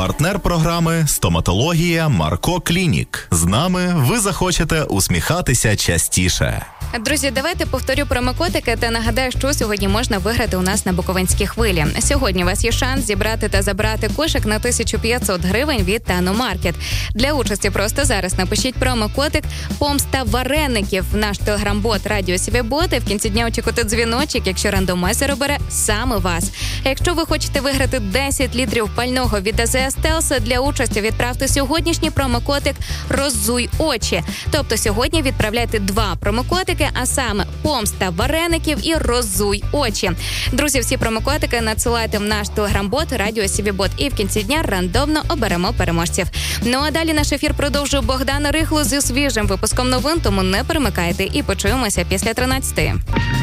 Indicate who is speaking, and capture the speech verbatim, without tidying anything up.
Speaker 1: Партнер програми «Стоматологія Марко Клінік». З нами ви захочете усміхатися частіше.
Speaker 2: Друзі, давайте повторю промокодики та нагадаю, що сьогодні можна виграти у нас на Буковинській хвилі. Сьогодні у вас є шанс зібрати та забрати кошик на тисячу п'ятсот гривень від Таномаркет. Для участі просто зараз напишіть промокодик «Помста вареників» в наш телеграм-бот «Радіо Сівібот» і в кінці дня очікуйте дзвіночок, якщо рандомайзер обере саме вас. А якщо ви хочете виграти десять літрів пального від АЗС Телса, для участі відправте сьогоднішній промокодик «Роззуй очі». Тобто сьогодні відправляйте два промокодики, а саме «Помста вареників» і «Роззуй очі». Друзі, всі промокодики надсилайте в наш телеграм-бот «Радіо Сівібот» і в кінці дня рандомно оберемо переможців. Ну а далі наш ефір продовжує Богдан Рихло зі свіжим випуском новин, тому не перемикайте і почуємося після тринадцятої.